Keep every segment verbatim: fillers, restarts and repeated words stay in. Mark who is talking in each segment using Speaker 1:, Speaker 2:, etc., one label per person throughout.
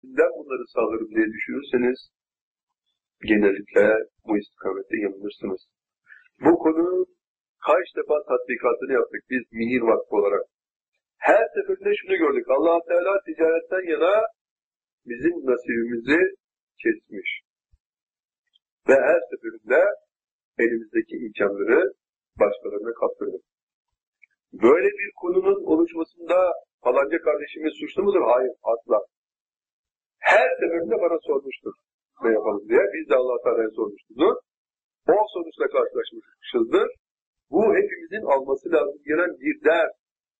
Speaker 1: neden bunları sağlarım diye düşünürseniz genellikle bu istikamette yanılırsınız. Bu konu kaç defa tatbikatını yaptık biz Mihir Vakfı olarak. Her seferinde şunu gördük. Allah Teala ticaretten yana bizim nasibimizi kesmiş. Ve her seferinde elimizdeki imkanları başkalarına kaptırdık. Böyle bir konunun oluşmasında falanca kardeşimiz suçlu mudur? Hayır, asla. Her seferinde bana sormuştur ne yapalım diye. Biz de Allah Teala'ya sormuştuk. O sonuçla karşılaşmışızdır. Bu hepimizin alması lazım gelen bir ders.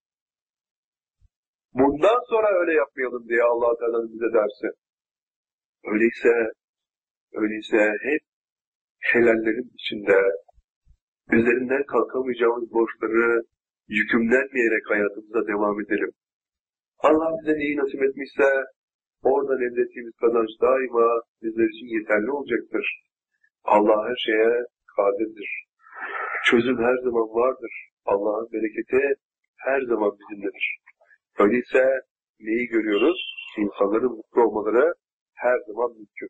Speaker 1: Bundan sonra öyle yapmayalım diye Allah Teala'nın bize dersi. Öyleyse, öyleyse hep helallerin içinde üzerinden kalkamayacağımız borçları yükümlenmeyerek hayatımıza devam edelim. Allah bize neyi nasip etmişse oradan elde ettiğimiz kazanç daima bizler için yeterli olacaktır. Allah her şeye kadirdir. Çözüm her zaman vardır. Allah'ın bereketi her zaman bizimledir. Öyleyse neyi görüyoruz? İnsanların mutlu olmaları her zaman mümkün.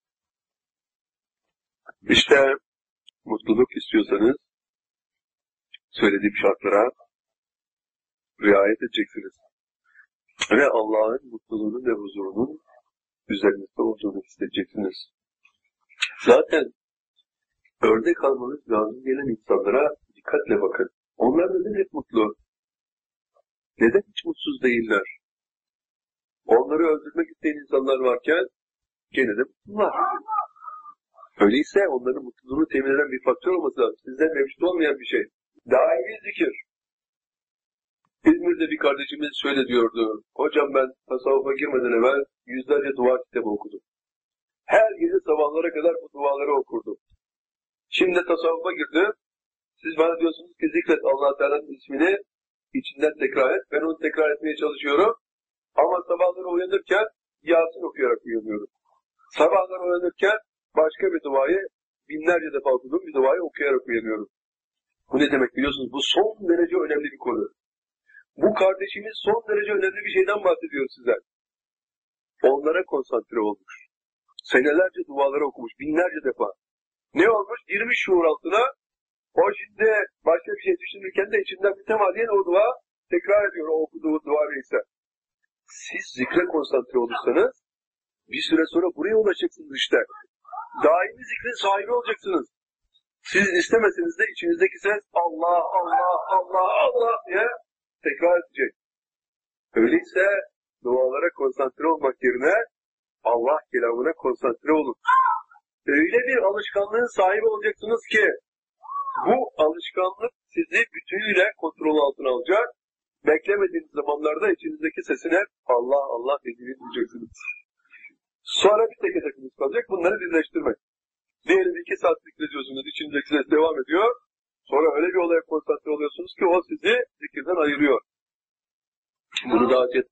Speaker 1: İşte mutluluk istiyorsanız söylediğim şartlara riayet edeceksiniz. Ve Allah'ın mutluluğunun ve huzurunun üzerinizde olduğunu hissedeceksiniz. Zaten örnek almanız lazım gelen insanlara dikkatle bakın. Onlar neden hep mutlu? Neden hiç mutsuz değiller? Onları öldürmek isteyen insanlar varken gene de mutlular. Öyleyse onların mutluluğunu temin eden bir faktör olması lazım. Sizde mevcut olmayan bir şey. Daimi zikir. İzmir'de bir kardeşimiz şöyle diyordu. Hocam ben tasavvufa girmeden evvel yüzlerce dua kitabı okudum. Her gece sabahlara kadar bu duaları okurdum. Şimdi tasavvufa girdim. Siz bana diyorsunuz ki zikret Allah Teala'nın ismini içinden tekrar et. Ben onu tekrar etmeye çalışıyorum. Ama sabahları uyanırken Yasin okuyarak uyanıyorum. Sabahları uyanırken başka bir duayı binlerce defa okuduğum bir duayı okuyarak uyanıyorum. Bu ne demek biliyorsunuz? Bu son derece önemli bir konu. Bu kardeşimiz son derece önemli bir şeyden bahsediyor size. Onlara konsantre olmuş. Senelerce duaları okumuş, binlerce defa. Ne olmuş? Girmiş şuur altına. O şimdi başka bir şey düşünürken de içinden mütemadiyen o dua tekrar ediyor, o okuduğu dua neyse. Siz zikre konsantre olursanız bir süre sonra buraya ulaşacaksınız işte. Daimi zikrin sahibi olacaksınız. Siz istemeseniz de içinizdeki ses Allah, Allah, Allah, Allah diye tekrar edecek. Öyleyse dualara konsantre olmak yerine Allah kelamına konsantre olun. Öyle bir alışkanlığın sahibi olacaksınız ki bu alışkanlık sizi bütünüyle kontrol altına alacak. Beklemediğiniz zamanlarda içinizdeki sesin hep Allah Allah dediğini duyacaksınız. Sonra bir tek hedefiniz kalacak. Bunları birleştirmek. Diyelim iki saat zikrediyorsunuz. İçinizdeki ses devam ediyor. Sonra öyle bir olaya konsantre oluyorsunuz ki o sizi zikirden ayırıyor. Bunu daha önce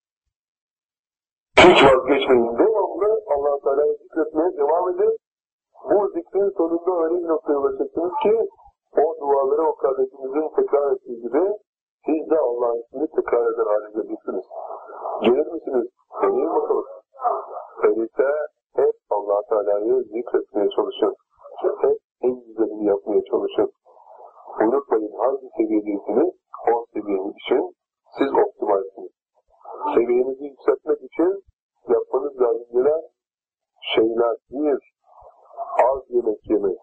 Speaker 1: hiç vazgeçmeyin. Devamlı Allah-u Teala'yı zikretmeye devam edin. Bu zikrin sonunda öyle bir noktaya ulaşacaksınız ki o duaları o kardeşimizin tekrar ettiği gibi siz de Allah'ın ismini tekrar eder hale geleceksiniz. Gelir misiniz? Deneyin bakalım. Öyleyse hep Allah-u Teala'yı zikretmeye çalışın. Hep en güzelini yapmaya çalışın. Unutmayın hangi seviyedeysiniz, o seviyenin için siz optimalsiniz. Seviyenizi yükseltmek için yapmanız lazım gelen şeyler bir, az yemek yemek.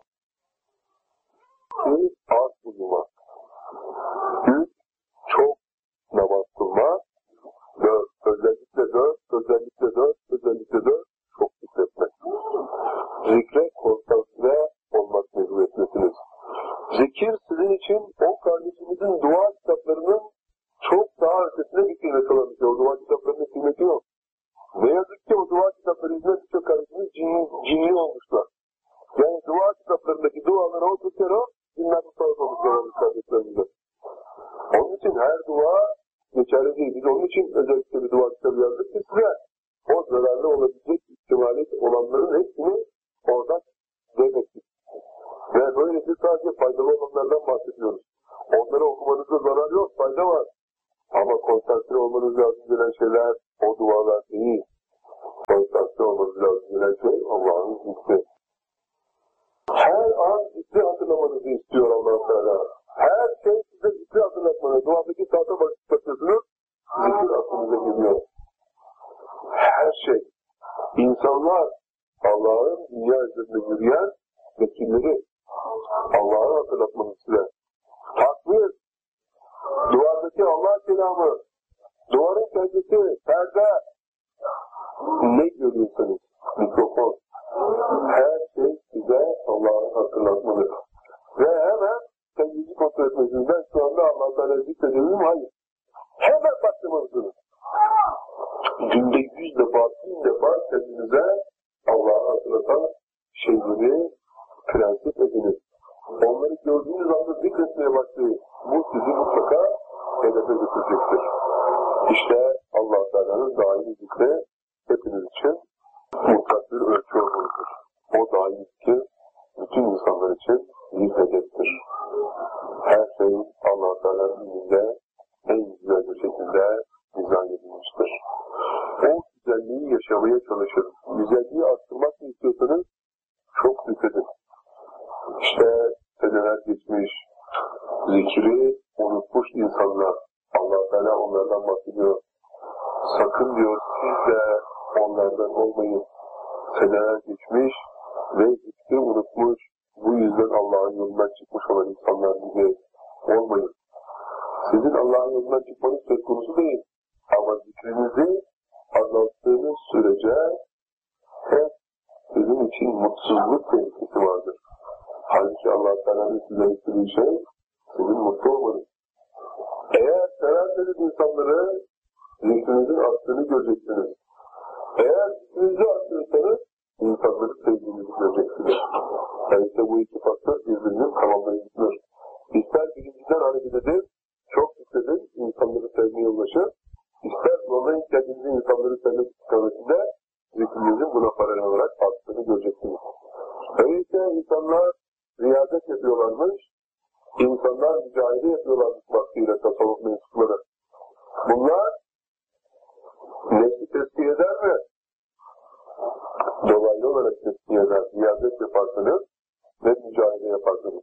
Speaker 1: İki, az uyumak. Üç, çok namaz kılmak. Dört, özellikle dört, özellikle dört, özellikle dört, çok zikretmek. Zikre konsantre olmak mecburiyetlisiniz. Zikir sizin için o kardeşimizin dua kitaplarının çok daha ötesine bir kıymet olan bir şey. O dua kitaplarının kıymeti yok. Ne yazık ki o dua kitapları yüzünden birçok kardeşimiz cin, cinli olmuşlar. Yani dua kitaplarındaki duaları o tutar o, cinler tutar olmuş kardeşlerimizde. Onun için her dua geçerli değil. Biz onun için özellikle bir dua kitabı yazdık ki size o zararlı olabilecek ihtimali olanların hepsini oradan devrettik. Ve böylece sadece faydalı olanlardan bahsediyoruz. Onları okumanızda zarar yok, fayda var. Ama konsantre olmanız lazım gelen şeyler o dualar değil. her şey. İnsanlar Allah'ın dünya üzerinde yürüyen vekilleri. Allah'ı hatırlatmanı size. Takvir, duvardaki Allah kelamı, duvarın kendisi, perde, ne görüyorsanız, mikrofon, her şey size Allah'ı hatırlatmalı. Ve hemen kendinizi kontrol etmesinizden şu anda Allah-u Teala zikredebilir mi? Hayır. Hemen başlamalısınız. Günde yüz defa, bin defa kendinize Allah'ı hatırlatan şeyleri prensip ediniz. Onları gördüğünüz anda zikretmeye başlayın. Bu sizi mutlaka hedefe götürecektir. İşte Allah-u Teala'nın daimi zikri hepiniz için mutlak bir ölçü olmalıdır. O daimi zikir bütün insanlar için bir hedeftir. Her şey Allah-u Teala'nın ilminde en güzel bir şekilde dizayn edilmiştir. O güzelliği yaşamaya çalışın. Güzelliği arttırmak mı istiyorsanız çok dikkat edin. İşte seneler geçmiş, zikri unutmuş insanlar. Allah-u Teala onlardan bahsediyor. Sakın diyor siz de onlardan olmayın. Seneler geçmiş ve zikri unutmuş, bu yüzden Allah'ın yolundan çıkmış olan insanlar gibi olmayın. Sizin Allah'ın yolundan çıkmanız söz konusu değil. Ama zikrinizi azalttığınız sürece hep sizin için mutsuzluk tehlikesi vardır. Halbuki Allah-u Teala'nın size istediği şey sizin mutlu olmanız. Eğer severseniz insanları zikrinizin arttığını göreceksiniz. Eğer zikrinizi arttırırsanız insanları sevdiğinizi göreceksiniz. Yani işte bu iki faktör birbirinin tamamlayıcıdır. İster birinciden hareket edin, çok dikkat edin, insanları sevmeye ulaşın. İster zorlayın kendinizi insanları sevmek istikametinde zikrinizin buna paralel olarak arttığını göreceksiniz. Öyleyse insanlar riyadet yapıyorlarmış, insanlar mücahede yapıyorlarmış vaktiyle tasavvuf mensupları. Bunlar nefsi tezkiye eder mi? Dolaylı olarak tezkiye eder. Riyadet yaparsanız ve mücahede yaparsanız.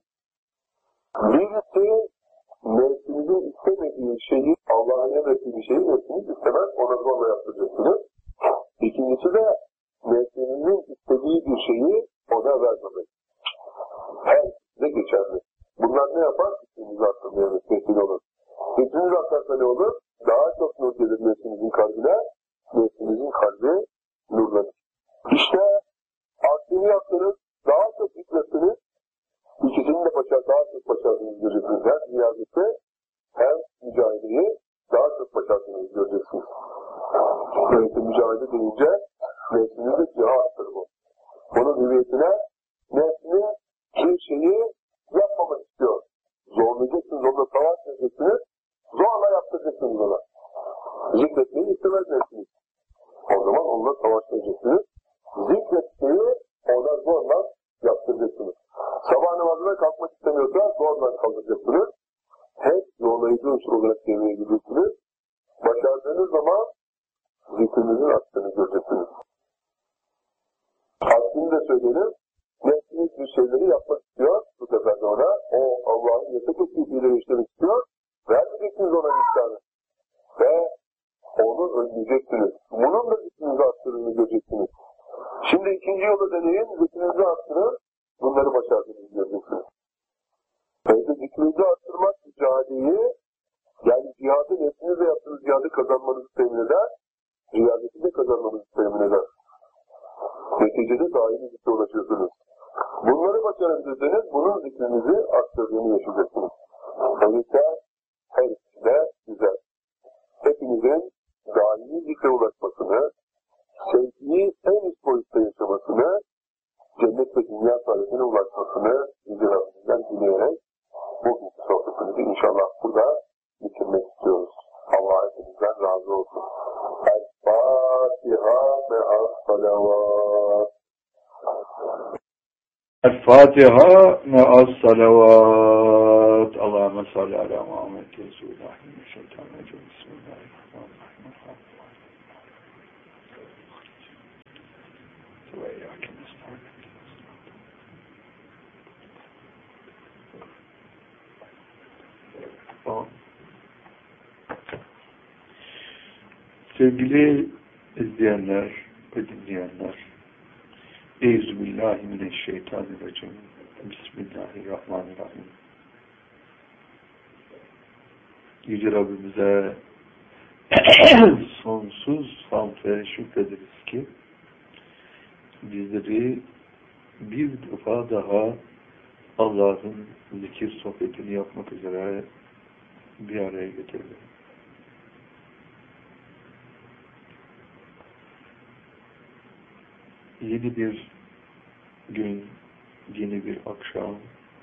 Speaker 1: Birisi nefsinizin istemediği şeyi, Allah'ın emrettiği bir şeyi nefsiniz istemez, ona zorla yaptıracaksınız. İkincisi de nefsinizin istediği bir şeyi ona vermemek. Her de geçerli. Bunlar ne yapar? Fikrinizi arttırmaya vesile olur. Fikrinizi arttarsa ne olur? Daha çok nur gelir nefsinizin kalbine, nefsinizin kalbi nurlanır. İşte aksini yaptınız, daha çok zikretsiniz, İkisini de başar, daha çok başardığınızı göreceksiniz. Hem riyazeti hem mücadeleyi daha çok başardığınızı göreceksiniz. Böylece mücadele deyince nefsinin de cihattır bu. Bunun hüviyetine nefsinin bir şeyi yapmamak istiyor. Zorlayacaksınız, onunla savaş edeceksiniz, zorla yaptıracaksınız ona. Zikretmeyi istemez nefsiniz. O zaman onunla savaşlayacaksınız. Zikretmeyi ona zorla yaptıracaksınız. Sabah namazına kalkmak istemiyorsa zorla kalkacaksınız. Hep zorlayıcı unsur olarak devreye giriyorsunuz. Başardığınız zaman zikrinizin arttığını göreceksiniz. Aslını da söyleyelim. Nefsiniz bir şeyleri yapmak istiyor. Bu sefer de ona o Allah'ın yasak ettiğiyle işlemek istiyor. Vermeyeceksiniz ona miktarı. Ve onu önleyeceksiniz. Bunun da zikrinizi arttığını göreceksiniz. Şimdi ikinci yolu deneyin. Zikrinizi arttırın. Bunları başardığınızı göreceksiniz. Böylece zikrinizi arttırmak mücadeleyi, yani cihadı nefsinizle yaptığınız cihadı kazanmanızı temin eder, riyadeti de kazanmanızı temin eder. Neticede daimi zikre ulaşıyorsunuz. Bunları başarabilirseniz bunun zikrinizi arttırdığını yaşayacaksınız. Öyleyse her ikisi de güzel. Hepinizin daimi zikre ulaşmasını, sevgiyi en üst boyutta yaşamasını, cennet ve dünya saadetine ulaşmasını Yüce Rabbimizden dileyerek bugünkü sohbetimizi inşallah burada bitirmek istiyoruz. Allah hepinizden razı olsun. El-Fatiha me'as-salavat.
Speaker 2: El-Fatiha me'as-salavat. Allahümme salli ala Muhammed Resulullah. Bismillahirrahmanirrahim. Sevgili izleyenler ve dinleyenler. Euzubillahimineşşeytanirracim. Bismillahirrahmanirrahim. Yüce Rabbimize sonsuz hamd ve şükrederiz ki bizleri bir defa daha Allah'ın zikir sohbetini yapmak üzere bir araya getirdi. Yeni bir gün, yeni bir akşam,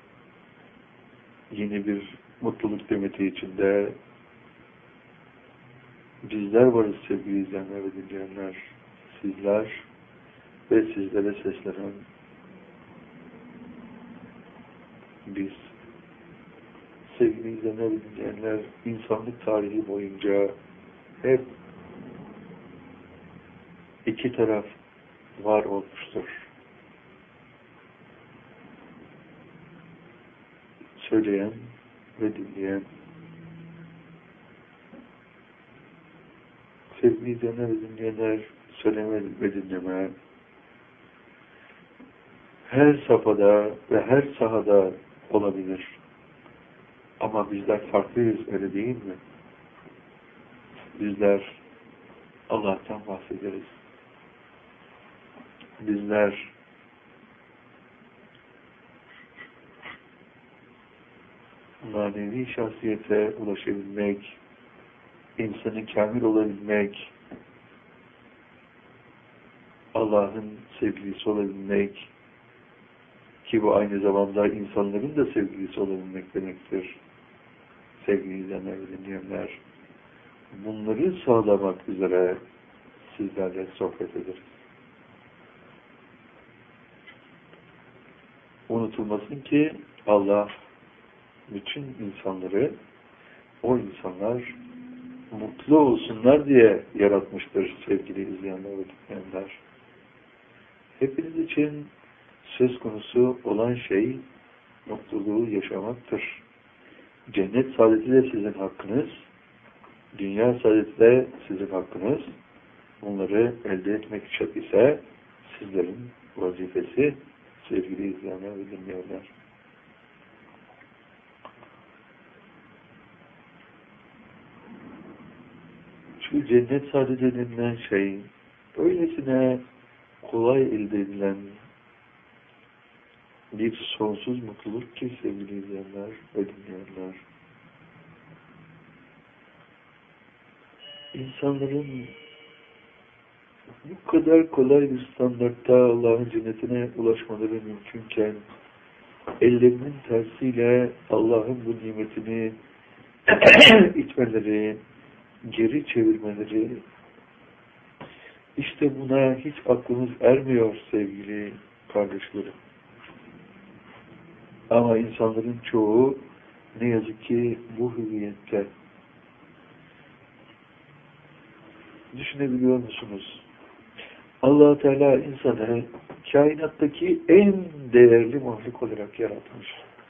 Speaker 2: yeni bir mutluluk demeti içinde bizler varız sevgili izleyenler ve dinleyenler. Sizler ve sizlere seslenen biz. Sevgili izleyenler ve dinleyenler, insanlık tarihi boyunca hep iki taraf var olmuştur. Söyleyen ve dinleyen. Sevgili izleyenler ve dinleyenler, söyleme ve dinleme her safhada ve her sahada olabilir. Ama bizler farklıyız, öyle değil mi? Bizler Allah'tan bahsederiz. Bizler manevi şahsiyete ulaşabilmek, insanın kamil olabilmek, Allah'ın sevgilisi olabilmek, ki bu aynı zamanda insanların da sevgilisi olabilmek demektir. Sevgili izleyenler ve dinleyenler, bunları sağlamak üzere sizlerle sohbet ederiz. Unutulmasın ki Allah bütün insanları, o insanlar mutlu olsunlar diye yaratmıştır sevgili izleyenler ve dinleyenler. Hepiniz için söz konusu olan şey mutluluğu yaşamaktır. Cennet saadeti de sizin hakkınız, dünya saadeti de sizin hakkınız. Bunları elde etmek şart ise sizlerin vazifesi sevgili izleyenler ve dinleyenler. Şu cennet saadeti denilen şey öylesine kolay elde edilen bir sonsuz mutluluk ki sevgili izleyenler ve dinleyenler. İnsanların bu kadar kolay bir standartta Allah'ın cennetine ulaşmaları mümkünken ellerinin tersiyle Allah'ın bu nimetini itmeleri, geri çevirmeleri, işte buna hiç aklımız ermiyor sevgili kardeşlerim. Ama insanların çoğu ne yazık ki bu hüviyette. Düşünebiliyor musunuz? Allah Teala insanı kainattaki en değerli mahluk olarak yaratmış.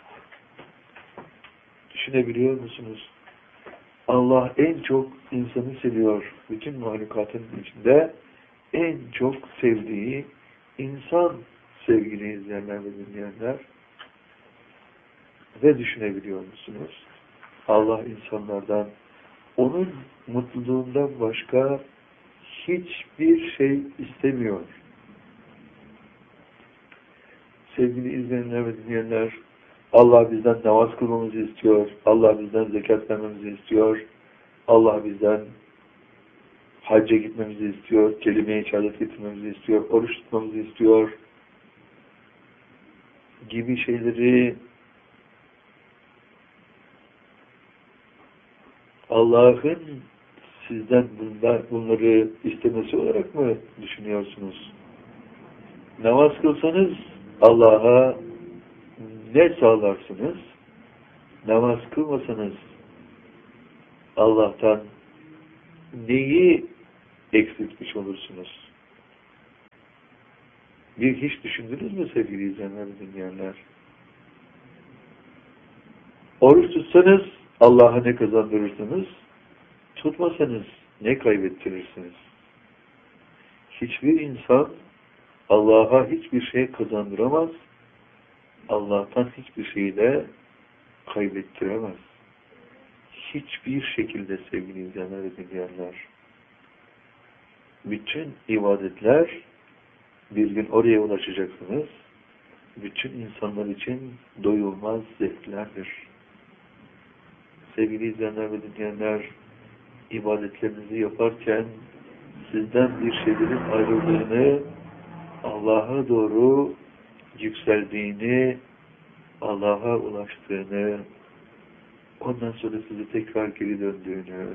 Speaker 2: Düşünebiliyor musunuz? Allah en çok insanı seviyor. Bütün mahlukatın içinde en çok sevdiği insan sevgili izleyenler ve dinleyenler. Ve düşünebiliyor musunuz? Allah insanlardan onun mutluluğundan başka hiçbir şey istemiyor. Sevgili izleyenler ve dinleyenler, Allah bizden namaz kılmamızı istiyor. Allah bizden zekat vermemizi istiyor. Allah bizden hacca gitmemizi istiyor. Kelime-i şehadet getirmemizi istiyor. Oruç tutmamızı istiyor. Gibi şeyleri Allah'ın sizden bunlar, bunları istemesi olarak mı düşünüyorsunuz? Namaz kılsanız Allah'a ne sağlarsınız? Namaz kılmasanız Allah'tan neyi eksiltmiş olursunuz? Bir hiç düşündünüz mü sevgili izleyenler ve dinleyenler? Oruç tutsanız Allah'a ne kazandırırsınız? Tutmasanız ne kaybettirirsiniz? Hiçbir insan Allah'a hiçbir şey kazandıramaz, Allah'tan hiçbir şeyi de kaybettiremez. Hiçbir şekilde sevgili izleyenler ve dinleyenler. Bütün ibadetler, bir gün oraya ulaşacaksınız, bütün insanlar için doyulmaz zevklerdir. Sevgili izleyenler ve dinleyenler, ibadetlerinizi yaparken sizden bir şeylerin ayrıldığını, Allah'a doğru yükseldiğini, Allah'a ulaştığını, ondan sonra size tekrar geri döndüğünü,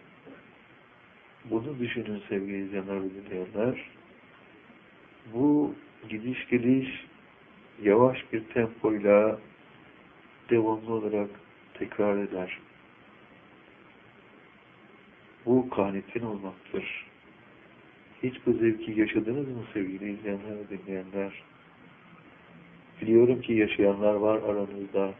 Speaker 2: bunu düşünün sevgili izleyenler ve dinleyenler. Bu gidiş geliş yavaş bir tempoyla devamlı olarak tekrar eder. Bu kanitin olmaktır. Hiç bu zevki yaşadınız mı sevgili izleyenler ve dinleyenler? Biliyorum ki yaşayanlar var aranızda.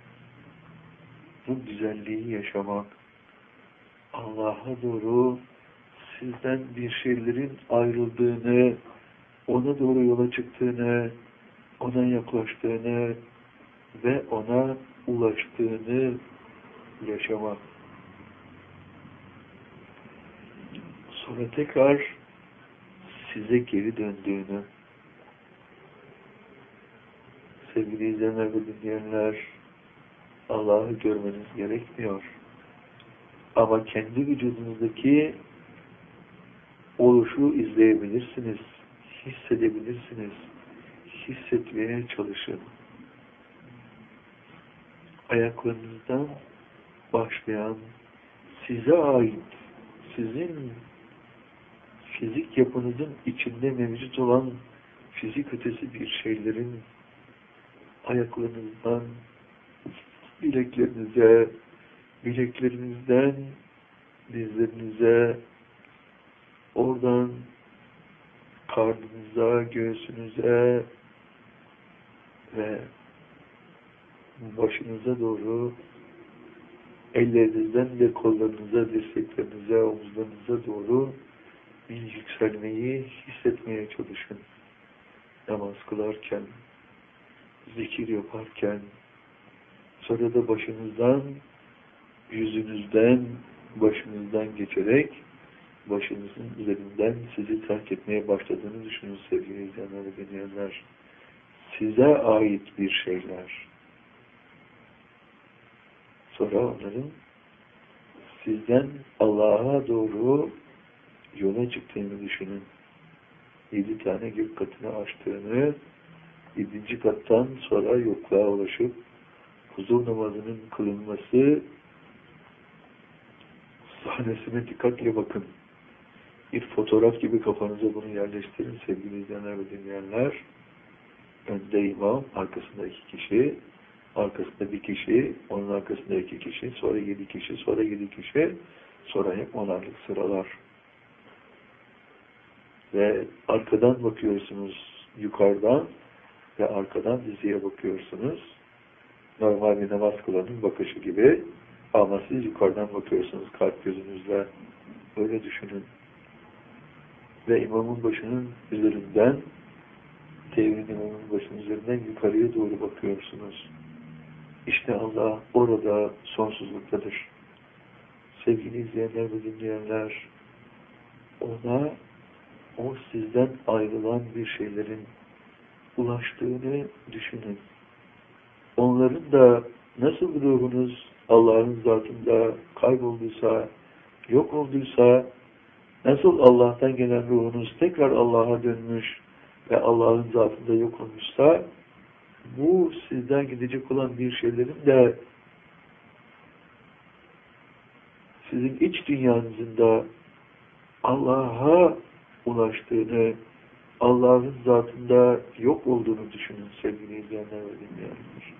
Speaker 2: Bu güzelliği yaşamak, Allah'a doğru sizden bir şeylerin ayrıldığını, ona doğru yola çıktığını, ona yaklaştığını ve ona ulaştığını yaşamak. Sonra tekrar size geri döndüğünü, sevgili izleyenler ve dinleyenler, Allah'ı görmeniz gerekmiyor. Ama kendi vücudunuzdaki oluşu izleyebilirsiniz, hissedebilirsiniz, hissetmeye çalışın. Ayaklarınızdan başlayan, size ait, sizin fizik yapınızın içinde mevcut olan fizik ötesi bir şeylerin ayaklarınızdan bileklerinize, bileklerinizden dizlerinize, oradan karnınıza, göğsünüze ve başınıza doğru ellerinizden de kollarınıza, dirseklerinize, omuzlarınıza doğru bir yükselmeyi hissetmeye çalışın. Namaz kılarken, zikir yaparken, sonra da başınızdan, yüzünüzden, başınızdan geçerek başınızın üzerinden sizi terk etmeye başladığını düşünün sevgili izleyenler ve dinleyenler. Size ait bir şeyler. Sonra onların sizden Allah'a doğru yola çıktığını düşünün. Yedi tane gök katını açtığını, yedinci kattan sonra yokluğa ulaşıp huzur namazının kılınması sahnesine dikkatle bakın. Bir fotoğraf gibi kafanıza bunu yerleştirin sevgili izleyenler ve dinleyenler. Önde imam, arkasında iki kişi, arkasında bir kişi, onun arkasında iki kişi, sonra yedi kişi, sonra yedi kişi, sonra hep onarlık sıralar. Ve arkadan bakıyorsunuz yukarıdan ve arkadan diziye bakıyorsunuz. Normal bir namaz kılanın bakışı gibi, ama siz yukarıdan bakıyorsunuz kalp gözünüzle. Öyle düşünün. Ve imamın başının üzerinden, tevhid imamın başının üzerinden yukarıya doğru bakıyorsunuz. İşte Allah orada sonsuzluktadır. Sevgili izleyenler ve dinleyenler, ona, o sizden ayrılan bir şeylerin ulaştığını düşünün. Onların da nasıl ruhunuz Allah'ın zatında kaybolduysa, yok olduysa, nasıl Allah'tan gelen ruhunuz tekrar Allah'a dönmüş ve Allah'ın zatında yok olmuşsa, bu sizden gidecek olan bir şeylerin de sizin iç dünyanızın da Allah'a ulaştığını, Allah'ın zatında yok olduğunu düşünün sevgili izleyenler ve dinleyenler.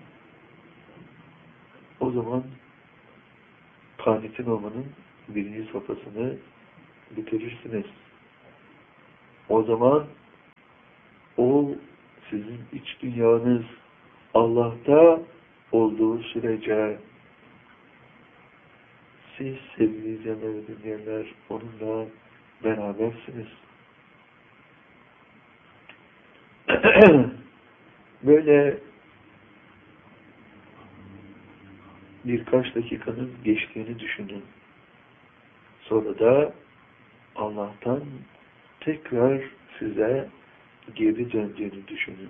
Speaker 2: O zaman kanitin olmanın birinci safhasını bitirirsiniz. O zaman o sizin iç dünyanız Allah'ta olduğu sürece siz sevgili izleyenler ve dinleyenler onunla berabersiniz. Böyle birkaç dakikanın geçtiğini düşünün. Sonra da Allah'tan tekrar size geri döndüğünü düşünün.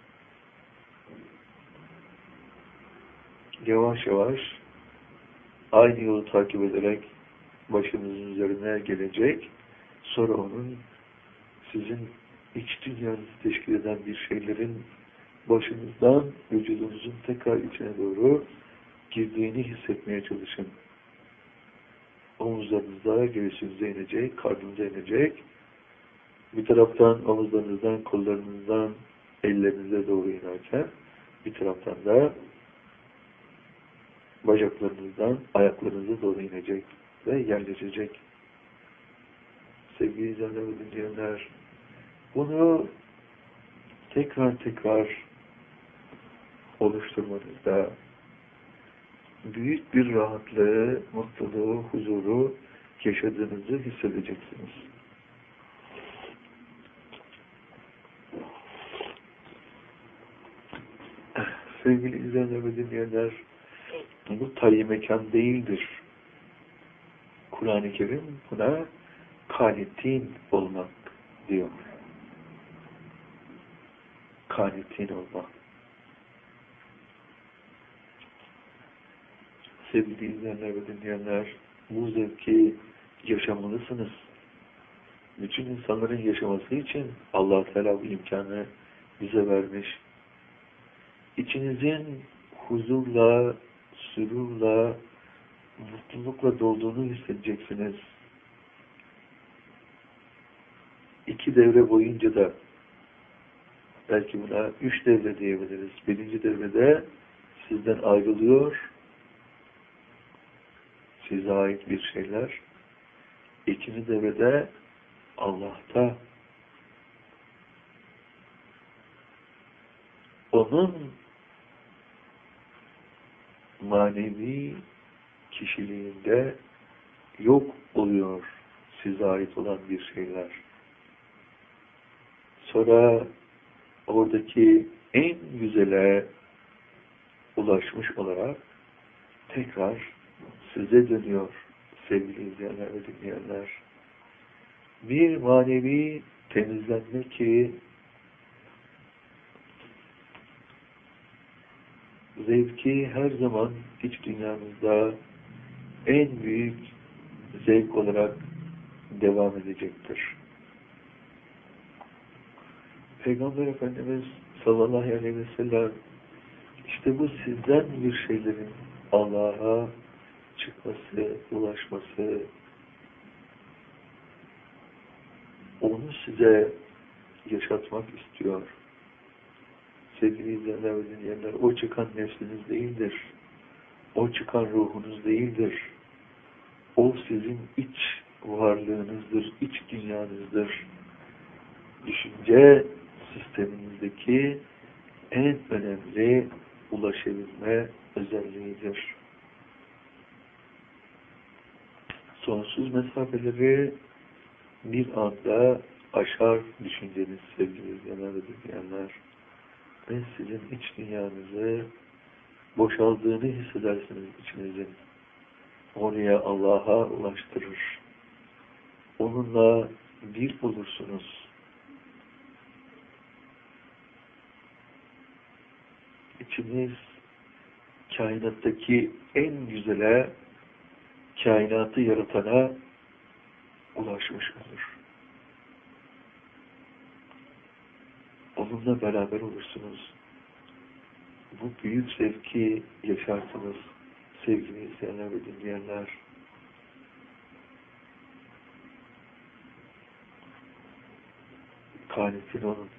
Speaker 2: Yavaş yavaş aynı yolu takip ederek başınızın üzerine gelecek, sonra onun sizin iç dünyanızı teşkil eden bir şeylerin başınızdan vücudunuzun tekrar içine doğru girdiğini hissetmeye çalışın. Omuzlarınızda göğsünüze inecek, karnınıza inecek. Bir taraftan omuzlarınızdan, kollarınızdan ellerinize doğru inerken bir taraftan da bacaklarınızdan ayaklarınıza doğru inecek ve yerleşecek. Sevgili izleyenler ve dinleyenler, bunu tekrar tekrar oluşturmanızda büyük bir rahatlığı, mutluluğu, huzuru yaşadığınızı hissedeceksiniz. Sevgili izleyenler ve dinleyenler, bu tayyi mekan değildir. Kur'an-ı Kerim buna kanitin olmak diyor. Kanitin olmak. Sevgili izleyenler ve dinleyenler, bu zevki yaşamalısınız. Bütün insanların yaşaması için Allah-u Teala bu imkanı bize vermiş. İçinizin huzurla, sürurla, mutlulukla dolduğunu hissedeceksiniz. İki devre boyunca da, belki buna üç devre diyebiliriz. Birinci devrede sizden ayrılıyor, size ait bir şeyler. İkinci devrede Allah'ta, onun manevi kişiliğinde yok oluyor size ait olan bir şeyler. Sonra oradaki en güzele ulaşmış olarak tekrar size dönüyor sevgili izleyenler ve dinleyenler. Bir manevi temizlenme ki zevki her zaman iç dünyamızda en büyük zevk olarak devam edecektir. Peygamber Efendimiz sallallahu aleyhi ve sellem işte bu sizden bir şeylerin Allah'a çıkması, ulaşması, onu size yaşatmak istiyor. Sevgili izleyenler ve dinleyenler, o çıkan nefsiniz değildir. O çıkan ruhunuz değildir. O sizin iç varlığınızdır, iç dünyanızdır. Düşünce sisteminizdeki en önemli ulaşabilme özelliğidir. Sonsuz mesafeleri bir anda aşar düşünceniz sevgili izleyenler ve dinleyenler. Ve sizin iç dünyanızı boşaldığını hissedersiniz içinizin. Oraya Allah'a ulaştırır. Onunla bir olursunuz. İçiniz kainattaki en güzele, kainatı yaratana ulaşmış olur. Onunla beraber olursunuz. Bu büyük zevki yaşarsınız sevgili izleyenler ve dinleyenler. Kanitin olun.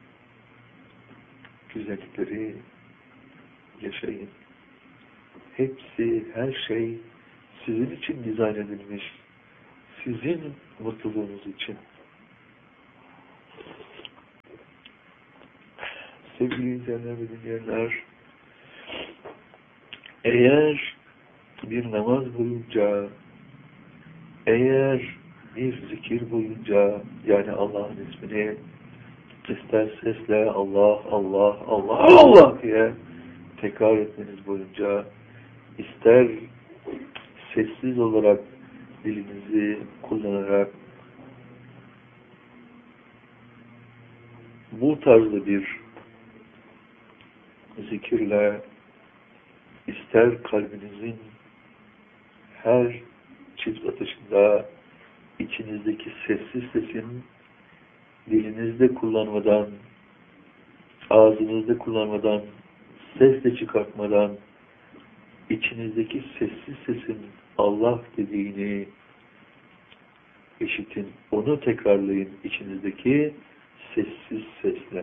Speaker 2: Güzellikleri yaşayın. Hepsi, her şey sizin için dizayn edilmiş. Sizin mutluluğunuz için. Sevgili izleyenler ve dinleyenler, eğer bir namaz boyunca, eğer bir zikir boyunca, yani Allah'ın ismini ister sesle Allah, Allah, Allah, Allah diye tekrar etmeniz boyunca, ister sessiz olarak dilinizi kullanarak bu tarzda bir zikirle, ister kalbinizin her çift atışında içinizdeki sessiz sesin dilinizde kullanmadan, ağzınızda kullanmadan, ses de çıkartmadan içinizdeki sessiz sesin Allah dediğini işitin. Onu tekrarlayın içinizdeki sessiz sesle.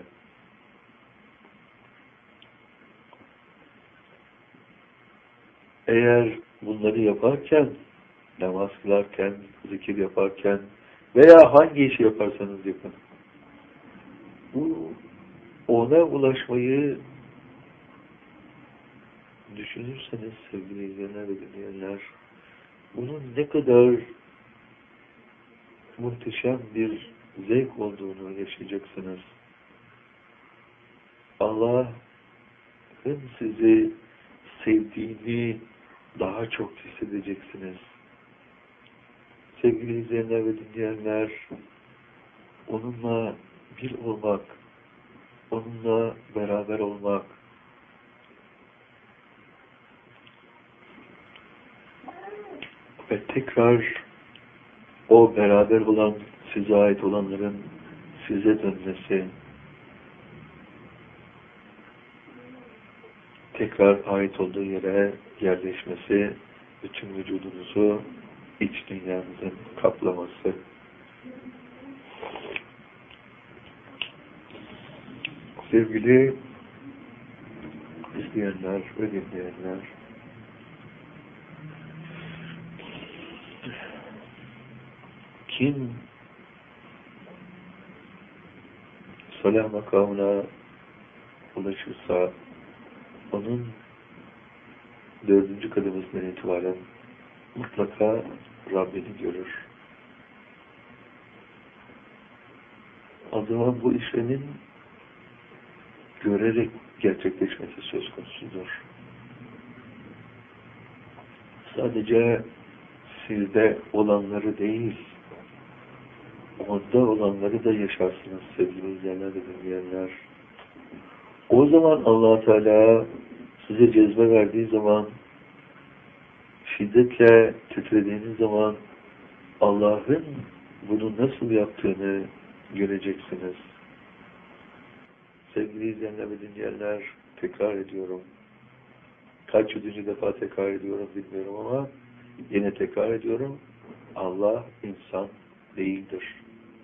Speaker 2: Eğer bunları yaparken, namaz kılarken, zikir yaparken veya hangi işi yaparsanız yapın, bu ona ulaşmayı düşünürseniz sevgili izleyenler ve dinleyenler, bunun ne kadar muhteşem bir zevk olduğunu yaşayacaksınız. Allah'ın sizi sevdiğini daha çok hissedeceksiniz. Sevgili izleyenler ve dinleyenler, onunla bir olmak, onunla beraber olmak, ve tekrar o beraber olan, size ait olanların size dönmesi, tekrar ait olduğu yere yerleşmesi, bütün vücudunuzu, iç dünyanızın kaplaması. Sevgili izleyenler ve dinleyenler, kim salah makamına ulaşırsa onun dördüncü kademesinden itibaren mutlaka Rabbini görür. O zaman bu işlemin görerek gerçekleşmesi söz konusudur. Sadece sizde olanları değil, onda olanları da yaşarsınız sevgili izleyenler ve dinleyenler. O zaman Allah Teala size cezbe verdiği zaman, şiddetle titrediğiniz zaman Allah'ın bunu nasıl yaptığını göreceksiniz. Sevgili izleyenler ve dinleyenler, tekrar ediyorum. Kaç yüzüncü defa tekrar ediyorum bilmiyorum ama yine tekrar ediyorum. Allah insan değildir.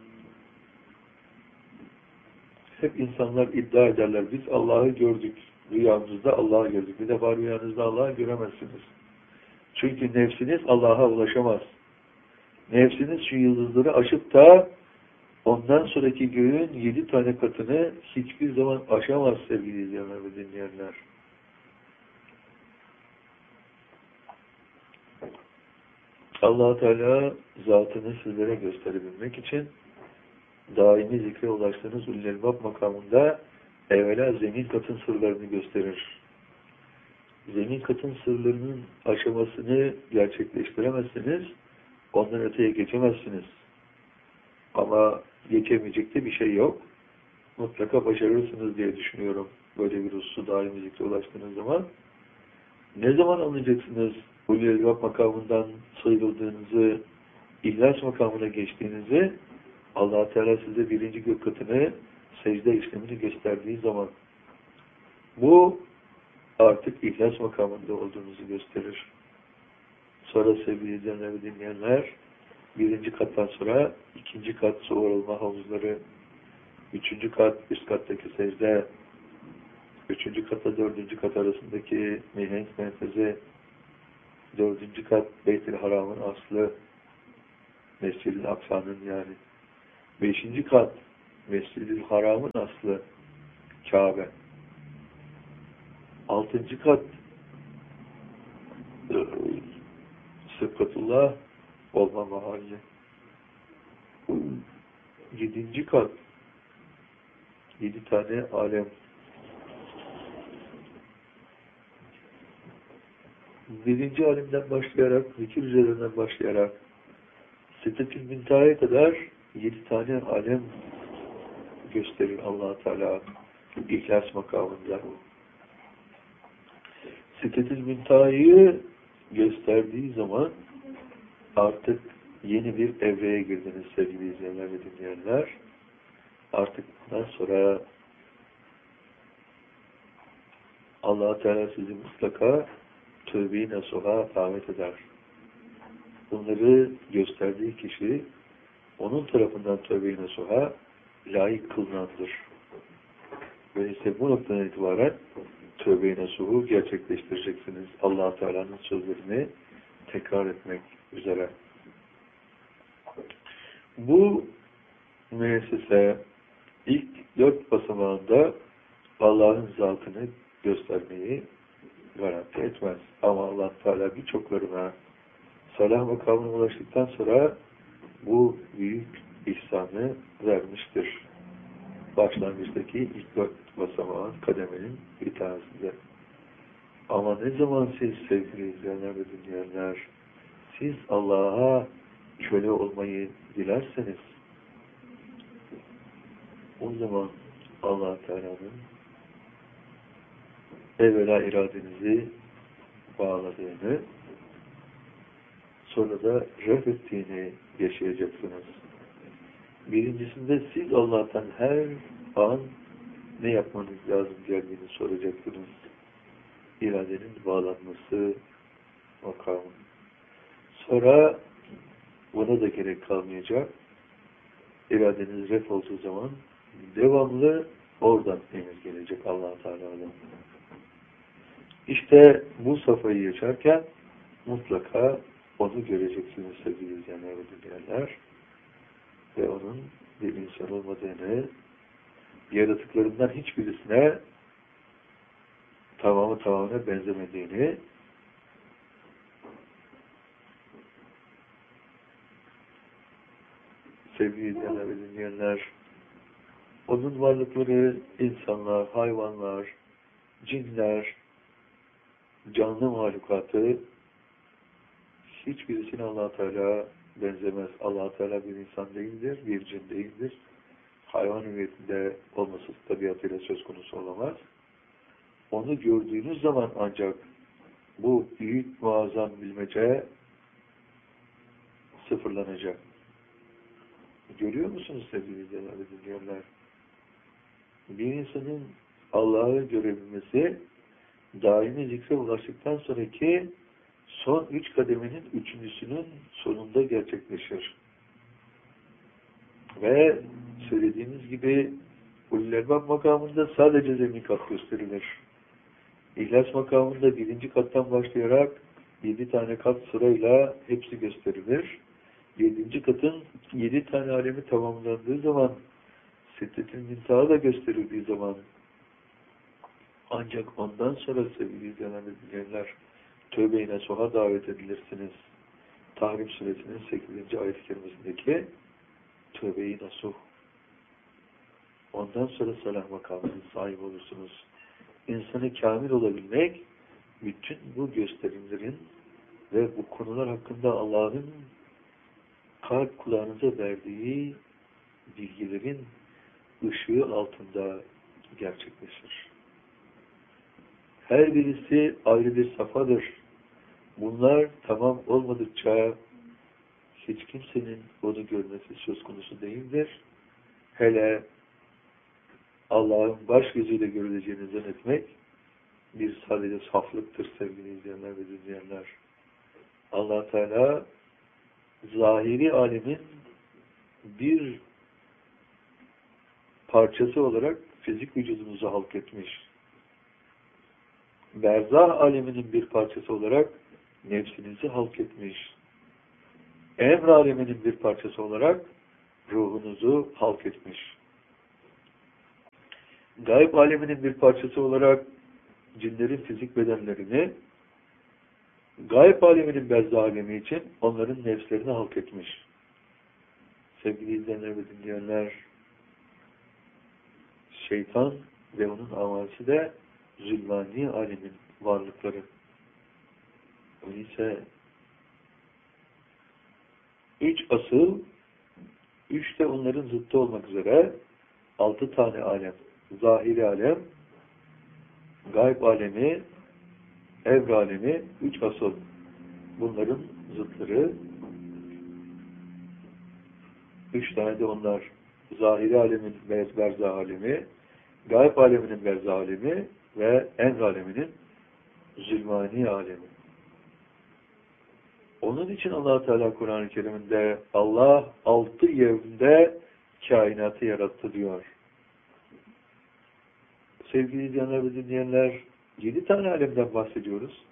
Speaker 2: Hep insanlar iddia ederler. Biz Allah'ı gördük. Rüyamızda Allah'ı gördük. Bir defa rüyanızda Allah'ı göremezsiniz. Çünkü nefsiniz Allah'a ulaşamaz. Nefsiniz şu yıldızları aşıp da ondan sonraki göğün yedi tane katını hiçbir zaman aşamaz sevgili izleyenler ve dinleyenler. Allah Teala zatını sizlere gösterebilmek için daimi zikre ulaştığınız Ulul Elbab makamında evvela zemin katın sırlarını gösterir. Zemin katın sırlarının aşamasını gerçekleştiremezsiniz, ondan öteye geçemezsiniz. Ama geçemeyecek de bir şey yok. Mutlaka başarırsınız diye düşünüyorum. Böyle bir hususu daimi zikre ulaştığınız zaman. Ne zaman anlayacaksınız Ulul Elbab makamından sıyrıldığınızı, İhlas makamına geçtiğinizi? Allah Teala size birinci gök katını, secde işlemini gösterdiği zaman. Bu artık İhlas makamında olduğunuzu gösterir. Sonra sevgili izleyenler ve dinleyenler, birinci kattan sonra ikinci kat soğurulma havuzları, üçüncü kat üst kattaki secde, üçüncü katla dördüncü kat arasındaki mihenk menfeze, dördüncü kat Beyt-i Haram'ın aslı, Mescid-i Aksa'nın yani. Beşinci kat Mescid-i Haram'ın aslı, Kabe. Altıncı kat Sıfkatullah olma mahalli. Yedinci kat yedi tane alem. Birinci alemden başlayarak, zikir üzerinden başlayarak Siddetül Münteha'ya kadar yedi tane alem gösterir Allah-u Teala İhlas makamında. Siddetül Münteha'yı gösterdiği zaman artık yeni bir evreye girdiniz sevgili izleyenler ve dinleyenler. Artık bundan sonra Allah-u Teala sizi mutlaka tövbe-i nasuha davet eder. Bunları gösterdiği kişi onun tarafından tövbe-i nasuha layık kılınandır. Böylece bu noktadan itibaren tövbe-i nasuhu gerçekleştireceksiniz. Allah-u Teala'nın sözlerini tekrar etmek üzere. Bu müessese ilk dört basamağında Allah'ın zatını göstermeyi garanti etmez. Ama Allah Teala birçoklarına salah makamına ulaştıktan sonra bu büyük ihsanı vermiştir. Başlangıçtaki ilk dört basamağın kademenin bir tanesinde. Ama ne zaman siz sevgili izleyenler ve dinleyenler, siz Allah'a köle olmayı dilerseniz, o zaman Allah Teala'nın evvela iradenizi bağladığını, sonra da ref ettiğini yaşayacaksınız. Birincisinde siz Allah'tan her an ne yapmanız lazım geldiğini soracaksınız. İradenin bağlanması makamı. Sonra buna da gerek kalmayacak. İradeniz ref olduğu zaman devamlı oradan emir gelecek Allah-u Teala'dan. İşte bu safhayı yaşarken mutlaka onu göreceksiniz sevgili izleyenler ve dinleyenler. Ve onun bir insan olmadığını, yaratıklarından hiçbirisine tamamı tamamına benzemediğini, sevgili izleyenler ve dinleyenler, onun varlıkları, insanlar, hayvanlar, cinler, canlı mahlukatı hiçbirisine Allah-u Teala benzemez. Allah-u Teala bir insan değildir, bir cin değildir. Hayvan hüviyetinde olması tabiatıyla söz konusu olamaz. Onu gördüğünüz zaman ancak bu büyük muazzam bilmece sıfırlanacak. Görüyor musunuz sevgili izleyenler ve dinleyenler? Bir insanın Allah'ı görebilmesi daimi zikre ulaştıktan sonraki son üç kademenin üçüncüsünün sonunda gerçekleşir. Ve söylediğimiz gibi Ulul Elbab makamında sadece zemin kat gösterilir. İhlas makamında birinci kattan başlayarak yedi tane kat sırayla hepsi gösterilir. Yedinci katın yedi tane alemi tamamlandığı zaman, Siddetül Münteha da gösterildiği zaman, ancak ondan sonra sevgili izleyenler ve dinleyenler tövbe-i nasuha davet edilirsiniz. Tahrim suresinin sekizinci ayet-i kerimesindeki tövbe-i nasuh. Ondan sonra salah makamının sahibi olursunuz. İnsanı kamil olabilmek, bütün bu gösterimlerin ve bu konular hakkında Allah'ın kalp kulağınıza verdiği bilgilerin ışığı altında gerçekleşir. Her birisi ayrı bir safhadır. Bunlar tamam olmadıkça hiç kimsenin onu görmesi söz konusu değildir. Hele Allah'ın baş gözüyle görüleceğini zannetmek bir sadece saflıktır sevgili izleyenler ve dinleyenler. Allah Teala zahiri alemin bir parçası olarak fizik vücudunuzu halk etmiş. Berzah aleminin bir parçası olarak nefsinizi halk etmiş. Emr aleminin bir parçası olarak ruhunuzu halk etmiş. Gayb aleminin bir parçası olarak cinlerin fizik bedenlerini, gayb aleminin berzah alemi için onların nefslerini halk etmiş. Sevgili izleyenler ve dinleyenler, şeytan ve onun avası da zulmani alemin varlıkları. Öyleyse üç asıl, üç de onların zıttı olmak üzere altı tane alem. Zahiri alem, gayb alemi, evr alemi, üç asıl. Bunların zıtları. Üç tane de onlar. Zahiri alemin berzah alemi, gayb aleminin berzah alemi ve evr aleminin zulmani alemi. Onun için Allah Teala Kur'an-ı Kerim'inde Allah altı yevmde kainatı yarattı diyor. Sevgili izleyenler ve dinleyenler, yedi tane alemden bahsediyoruz.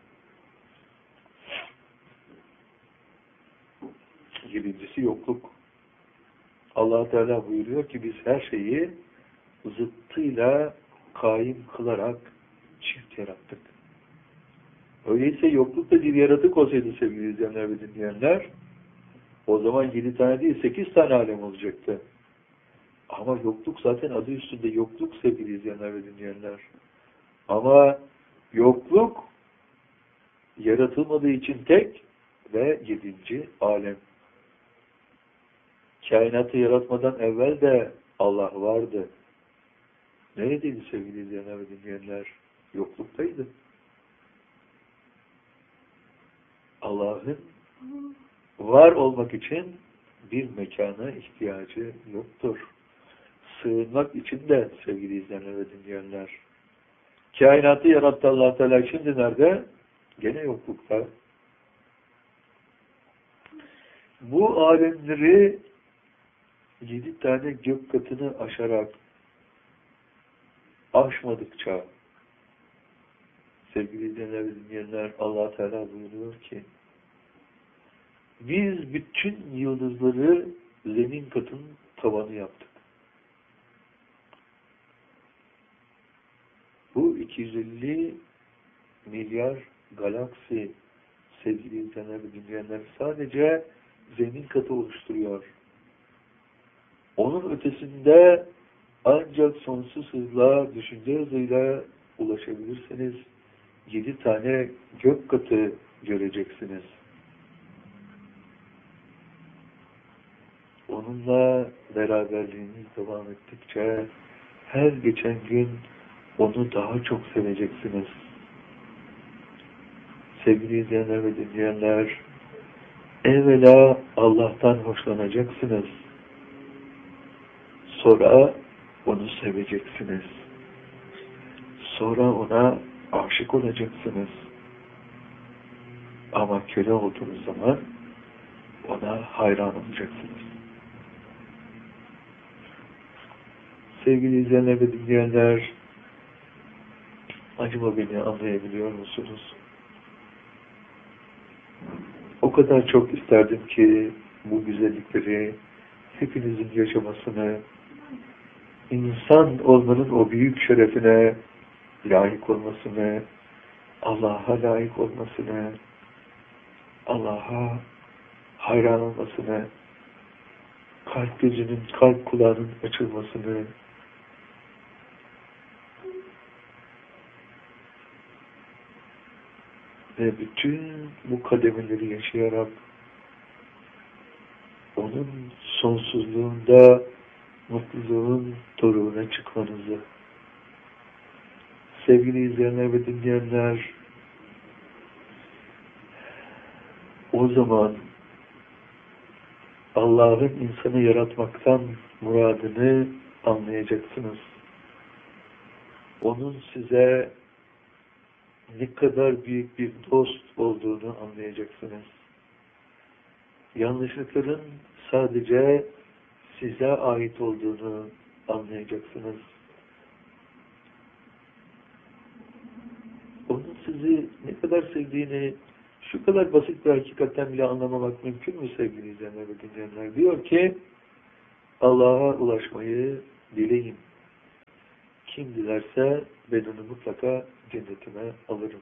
Speaker 2: Yedincisi yokluk. Allah Teala buyuruyor ki biz her şeyi zıttıyla kaim kılarak çift yarattık. Öyleyse yokluk da bir yaratık olsaydı sevgili izleyenler ve dinleyenler, o zaman yedi tane değil sekiz tane alem olacaktı. Ama yokluk zaten adı üstünde yokluk sevgili izleyenler ve dinleyenler. Ama yokluk yaratılmadığı için tek ve yedinci alem. Kainatı yaratmadan evvel de Allah vardı. Neredeydi sevgili izleyenler ve dinleyenler? Yokluktaydı. Allah'ın var olmak için bir mekana ihtiyacı yoktur. Sığınmak için de sevgili izleyenler ve dinleyenler. Kainatı yarattı Allah Teala, şimdi nerede? Gene yoklukta. Bu alemleri yedi tane gök katını aşarak aşmadıkça sevgili izleyenler ve dinleyenler, Allah Teala buyuruyor ki biz bütün yıldızları zemin katının tavanı yaptık. Bu iki yüz elli milyar galaksi sevgili izleyenler ve dinleyenler sadece zemin katı oluşturuyor. Onun ötesinde ancak sonsuz hızla, düşünce hızıyla ulaşabilirsiniz. Yedi tane gök katı göreceksiniz. Onunla beraberliğiniz devam ettikçe her geçen gün onu daha çok seveceksiniz. Sevgili izleyenler ve dinleyenler, evvela Allah'tan hoşlanacaksınız. Sonra onu seveceksiniz. Sonra ona aşık olacaksınız. Ama köle olduğunuz zaman ona hayran olacaksınız. Sevgili izleyenler ve dinleyenler, acaba beni anlayabiliyor musunuz? O kadar çok isterdim ki bu güzellikleri hepinizin yaşamasını, insan olmanın o büyük şerefine layık olmasını, Allah'a layık olmasını, Allah'a hayran olmasını, kalp gözünün, kalp kulağının açılmasını, ve bütün bu kademeleri yaşayarak onun sonsuzluğunda mutluluğun doruğuna çıkmanızı. Sevgili izleyenler ve dinleyenler, o zaman Allah'ın insanı yaratmaktan muradını anlayacaksınız. Onun size ne kadar büyük bir dost olduğunu anlayacaksınız. Yanlışlıkların sadece size ait olduğunu anlayacaksınız. Onun sizi ne kadar sevdiğini şu kadar basit bir hakikatten bile anlamamak mümkün mü sevgili izleyenler ve dinleyenler? Diyor ki Allah'a ulaşmayı dileyin. Kim dilerse ben onu mutlaka cennetime alırım.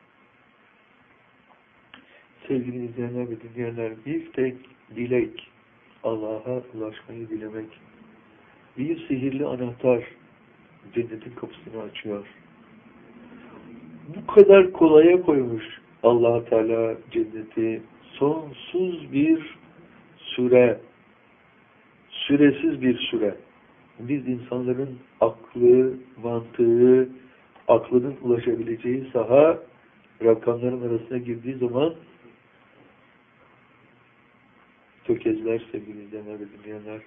Speaker 2: Sevgili izleyenler ve dinleyenler, bir tek dilek, Allah'a ulaşmayı dilemek. Bir sihirli anahtar, cennetin kapısını açıyor. Bu kadar kolaya koymuş Allah Teala cenneti, sonsuz bir süre, süresiz bir süre. Biz insanların aklı, mantığı, aklının ulaşabileceği saha rakamların arasına girdiği zaman tökezler sevgili izleyenler ve dinleyenler.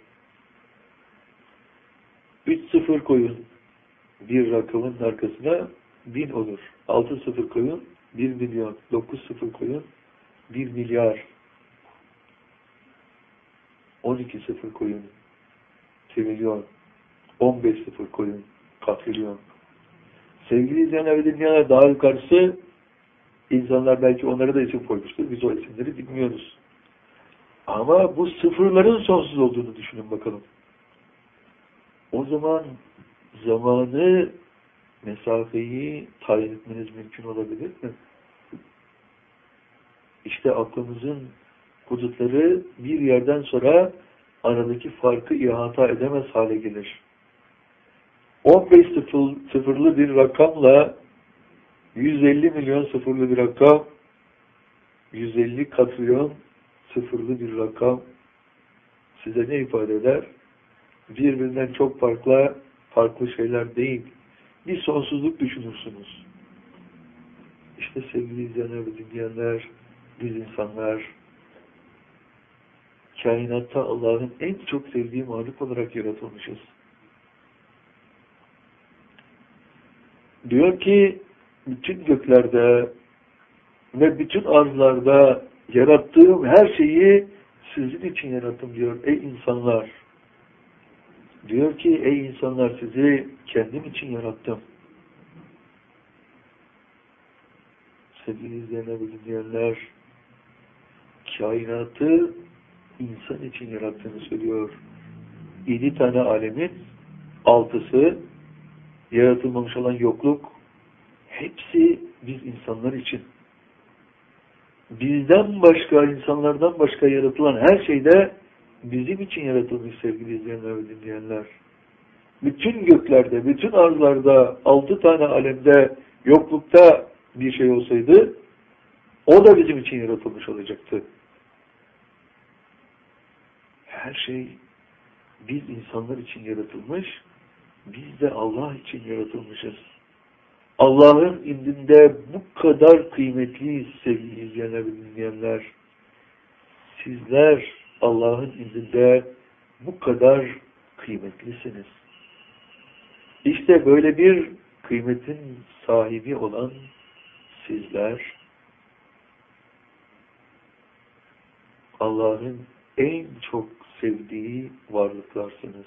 Speaker 2: Üç sıfır koyun bir rakamın arkasına bin olur. Altı sıfır koyun bir milyon. Dokuz sıfır koyun bir milyar. On iki sıfır koyun trilyon. On beş sıfır koyun katrilyon. Sevgili izleyenler ve dinleyenler, daha yukarısı insanlar belki onlara da isim koymuştur. Biz o isimleri bilmiyoruz. Ama bu sıfırların sonsuz olduğunu düşünün bakalım. O zaman zamanı, mesafeyi tayin etmeniz mümkün olabilir mi? İşte aklımızın hudutları bir yerden sonra aradaki farkı ihata edemez hale gelir. on beş sıfırlı bir rakamla yüz elli milyon sıfırlı bir rakam, yüz elli katrilyon sıfırlı bir rakam size ne ifade eder? Birbirinden çok farklı, farklı şeyler değil. Bir sonsuzluk düşünürsünüz. İşte sevgili izleyenler ve dinleyenler, biz insanlar kainatta Allah'ın en çok sevdiği mahluk olarak yaratılmışız. Diyor ki bütün göklerde ve bütün arzlarda yarattığım her şeyi sizin için yarattım diyor ey insanlar. Diyor ki ey insanlar, sizi kendim için yarattım. Sevgili izleyenler ve dinleyenler, kainatı insan için yarattığını söylüyor. Yedi tane alemin altısı, yaratılmamış olan yokluk, hepsi biz insanlar için. Bizden başka, insanlardan başka yaratılan her şey de bizim için yaratılmış sevgili izleyenler ve dinleyenler. Bütün göklerde, bütün arzlarda, altı tane alemde, yoklukta bir şey olsaydı, o da bizim için yaratılmış olacaktı. Her şey biz insanlar için yaratılmış, biz de Allah için yaratılmışız. Allah'ın indinde bu kadar kıymetliyiz sevgili izleyenler ve dinleyenler. Sizler Allah'ın indinde bu kadar kıymetlisiniz. İşte böyle bir kıymetin sahibi olan sizler Allah'ın en çok sevdiği varlıklarsınız.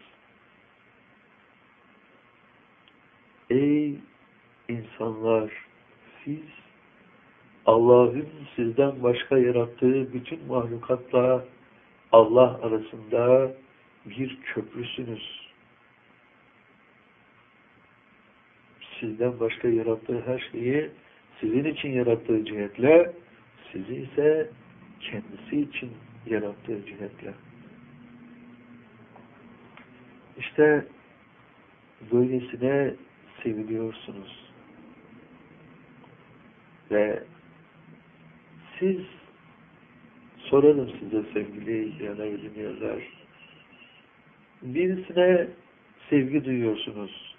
Speaker 2: Ey insanlar, siz Allah'ın sizden başka yarattığı bütün mahlukatla Allah arasında bir köprüsünüz. Sizden başka yarattığı her şeyi sizin için yarattığı cihetle, sizi ise kendisi için yarattığı cihetle. İşte böylesine seviliyorsunuz. Ve siz, soralım size sevgili izleyenler ve dinleyenler, birisine sevgi duyuyorsunuz.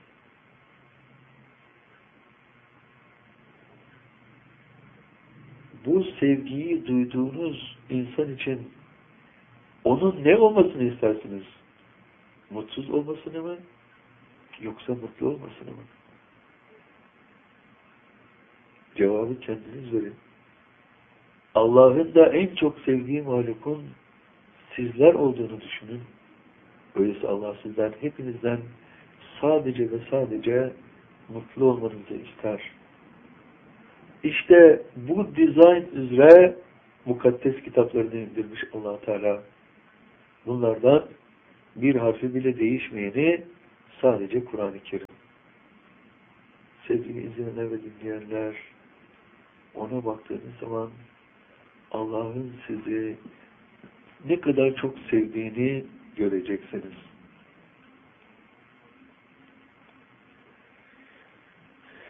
Speaker 2: Bu sevgiyi duyduğunuz insan için onun ne olmasını istersiniz? Mutsuz olmasını mı? Yoksa mutlu olmasını mı? Cevabı kendiniz verin. Allah'ın da en çok sevdiği mahlukun sizler olduğunu düşünün. Öyleyse Allah sizden, hepinizden sadece ve sadece mutlu olmanızı ister. İşte bu dizayn üzere mukaddes kitaplarını indirmiş Allah Teala. Bunlardan bir harfi bile değişmeyeni sadece Kur'an-ı Kerim. Sevgili izleyenler ve dinleyenler, ona baktığınız zaman Allah'ın sizi ne kadar çok sevdiğini göreceksiniz.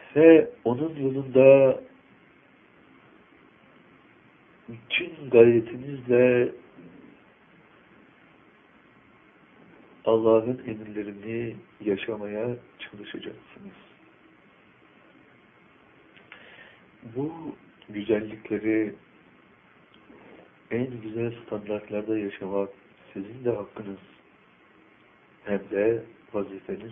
Speaker 2: ve onun yolunda bütün gayretinizle Allah'ın emirlerini yaşamaya çalışacaksınız. Bu güzellikleri en güzel standartlarda yaşamak sizin de hakkınız, hem de vazifeniz.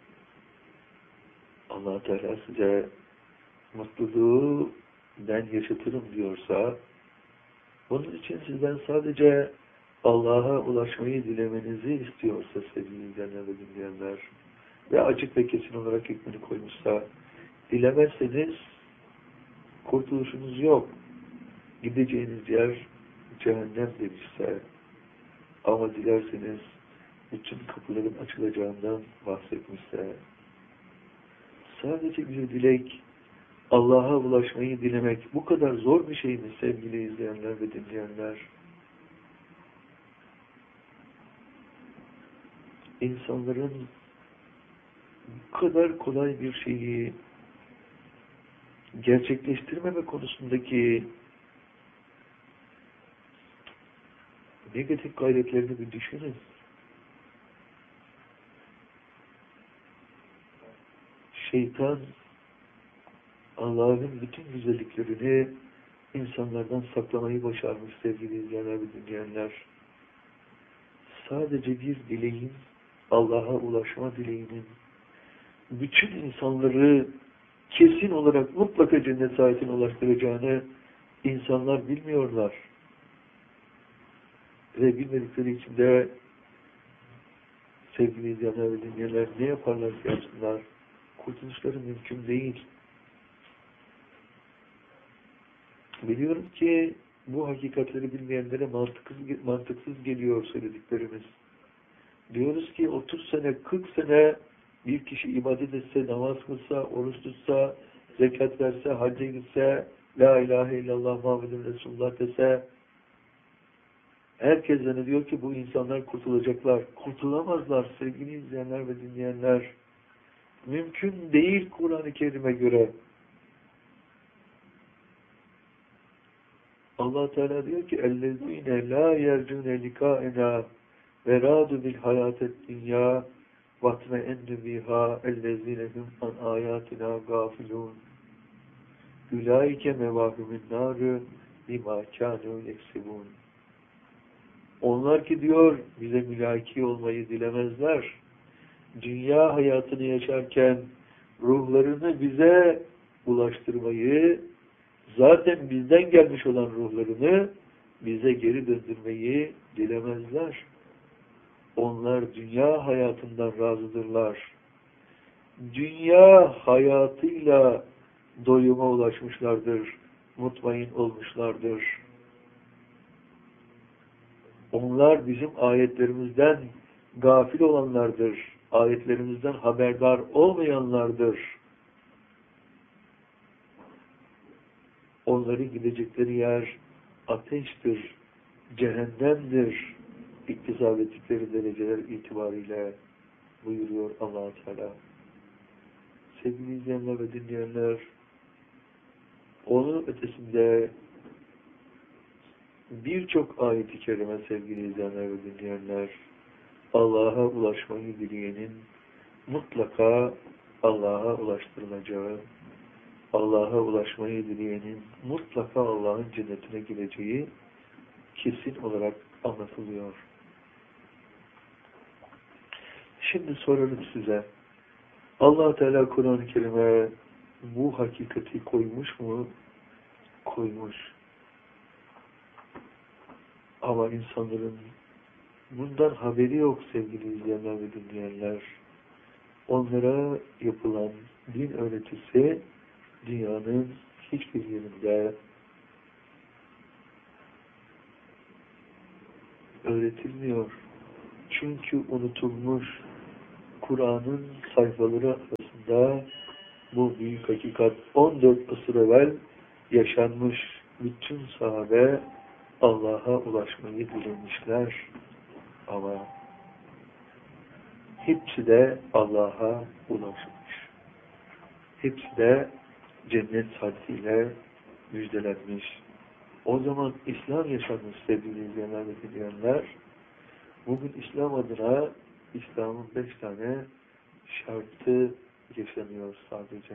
Speaker 2: Allah Teala size mutluluğu ben yaşatırım diyorsa, bunun için sizden sadece Allah'a ulaşmayı dilemenizi istiyorsa sevgili izleyenler ve dinleyenler, ve açık ve kesin olarak hükmünü koymuşsa, dilemezseniz kurtuluşunuz yok. Gideceğiniz yer cehennem demişse, ama dilerseniz bütün kapıların açılacağından bahsetmişse, sadece bir dilek, Allah'a ulaşmayı dilemek bu kadar zor bir şey mi sevgili izleyenler ve dinleyenler? İnsanların bu kadar kolay bir şeyi gerçekleştirmeme konusundaki negatif gayretlerini bir düşünün. Şeytan Allah'ın bütün güzelliklerini insanlardan saklamayı başarmış sevgili izleyenler ve dinleyenler. Sadece bir dileğin, Allah'a ulaşma dileğinin bütün insanları kesin olarak mutlaka cennet saadetine ulaştıracağını insanlar bilmiyorlar. Ve bilmedikleri için de sevgili izleyenler ve dinleyenler ne yaparlar ki yapsınlar? Kurtuluşları mümkün değil. Biliyorum ki bu hakikatleri bilmeyenlere mantıksız, mantıksız geliyor söylediklerimiz. Diyoruz ki otuz sene, kırk sene bir kişi ibadet etse, namaz kılsa, oruç tutsa, zekat verse, hacca gitse, la ilahe illallah Muhammedun Resulullah dese, herkes zannediyor ki bu insanlar kurtulacaklar. Kurtulamazlar sevgili izleyenler ve dinleyenler. Mümkün değil Kur'an-ı Kerim'e göre. Allah Teala diyor ki اَلَّذ۪ينَ لَا يَرْجُونَ لِكَائِنَا وَرَادُ بِالْحَيَاةِ الدُّنْيَا وَاتْمَئَنُّ بِهَا اَلَّذ۪ينَ هُمْ عَنْ آيَاتِنَا غَافِلُونَ اُولَٰئِكَ مَوَاهُمُ النَّارُ بِمَا كَانُوا يَكْسِبُونَ. Onlar ki diyor bize mülaki olmayı dilemezler. Dünya hayatını yaşarken ruhlarını bize ulaştırmayı, zaten bizden gelmiş olan ruhlarını bize geri döndürmeyi dilemezler. Onlar dünya hayatından razıdırlar. Dünya hayatıyla doyuma ulaşmışlardır, mutmain olmuşlardır. Onlar bizim ayetlerimizden gafil olanlardır, ayetlerimizden haberdar olmayanlardır. Onların gidecekleri yer ateştir, cehennemdir, iktisap ettikleri dereceler itibariyle buyuruyor Allah-u Teala. Sevgili izleyenler ve dinleyenler, onun ötesinde birçok ayet-i kerime sevgili izleyenler ve dinleyenler, Allah'a ulaşmayı dileyenin mutlaka Allah'a ulaştırılacağı, Allah'a ulaşmayı dileyenin mutlaka Allah'ın cennetine gireceği kesin olarak anlatılıyor. Şimdi soralım size. Allah Teala Kur'an-ı Kerim'e bu hakikati koymuş mu? Koymuş. Ama insanların bundan haberi yok sevgili izleyenler ve dinleyenler. Onlara yapılan din öğretisi dünyanın hiçbir yerinde öğretilmiyor. Çünkü unutulmuş. Kur'an'ın sayfaları arasında bu büyük hakikat on dört asır evvel yaşanmış. Bütün sahabe Allah'a ulaşmayı dilemişler. Ama hepsi de Allah'a ulaşmış. hepsi de cennet saadetiyle müjdelenmiş. O zaman İslam yaşanmış sevgili izleyenler ve dinleyenler. Bugün İslam adına İslam'ın beş tane şartı yaşanıyor sadece.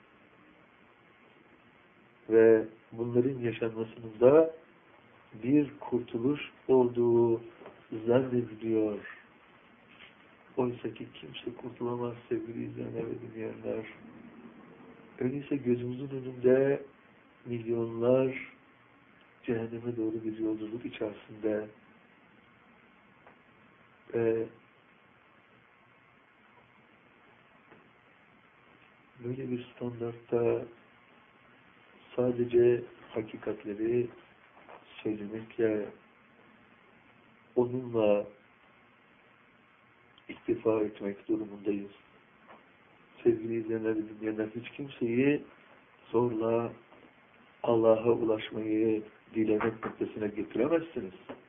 Speaker 2: Ve bunların yaşanmasının da bir kurtuluş olduğu zannediliyor. Oysa ki kimse kurtulamaz sevgili izleyenler ve dinleyenler. Öyleyse gözümüzün önünde milyonlar cehenneme doğru bir yolculuk içerisinde ve böyle bir standartta sadece hakikatleri söylemekle onunla iktifa etmek durumundayız. Sevgili izleyenler ve dinleyenler, hiç kimseyi zorla Allah'a ulaşmayı dilemek noktasına getiremezsiniz.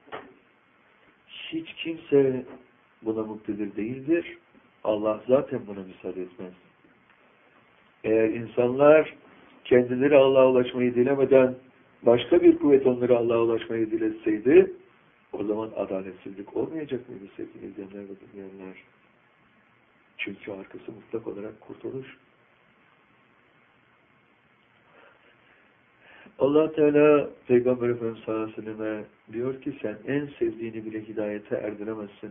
Speaker 2: Hiç kimse buna muktedir değildir. Allah zaten buna müsaade etmez. Eğer insanlar kendileri Allah'a ulaşmayı dilemeden başka bir kuvvet onları Allah'a ulaşmayı diletseydi, o zaman adaletsizlik olmayacak mıydı sevgili izleyenler ve dinleyenler? Çünkü arkası mutlak olarak kurtuluş. Allah Teala Peygamber Efendimiz sallallahu aleyhi ve selleme diyor ki sen en sevdiğini bile hidayete erdiremezsin.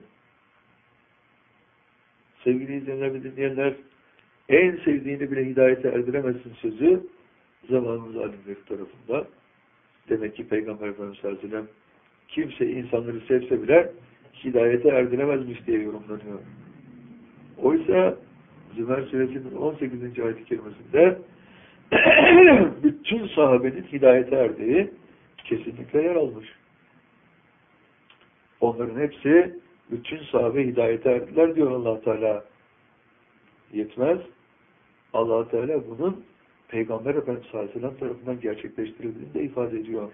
Speaker 2: Sevgili izleyenler ve dinleyenler, en sevdiğini bile hidayete erdiremezsin sözü zamanımız alimleri tarafından. Demek ki Peygamber Efendimiz sallallahu aleyhi ve sellem kimse insanları sevse bile hidayete erdiremezmiş diye yorumlanıyor. Oysa Zümer Suresinin on sekizinci ayet-i kerimesinde bütün sahabenin hidayete erdiği kesinlikle yer almış. Onların hepsi, bütün sahabe hidayete erdiler diyor Allah Teala. Yetmez. Allah Teala bunun Peygamber Efendimiz sallallahu aleyhi ve sellem tarafından gerçekleştirildiğini de ifade ediyor.